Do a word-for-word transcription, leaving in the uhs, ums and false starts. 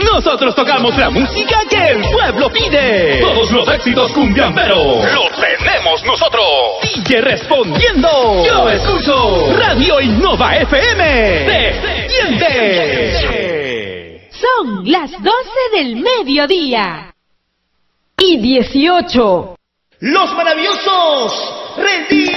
Nosotros tocamos la música que el pueblo pide. Todos los éxitos cumbiamberos los tenemos nosotros. Sigue respondiendo. Yo escucho Radio Innova F M. Se siente. Son las doce del mediodía. Y dieciocho. Los maravillosos rendidos.